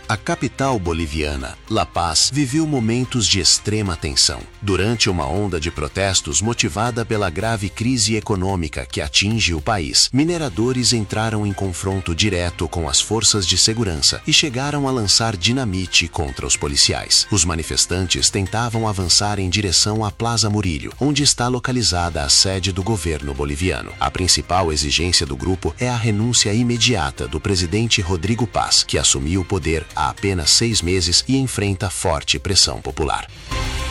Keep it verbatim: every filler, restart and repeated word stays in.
A capital boliviana, La Paz, viveu momentos de extrema tensão. Durante uma onda de protestos motivada pela grave crise econômica que atinge o país, mineradores entraram em confronto direto com as forças de segurança e chegaram a lançar dinamite contra os policiais. Os manifestantes tentavam avançar em direção à Plaza Murillo, onde está localizada a sede do governo boliviano. A principal exigência do grupo é a renúncia imediata do presidente Rodrigo Paz, que assumiu o poder há apenas seis meses e enfrenta forte pressão popular.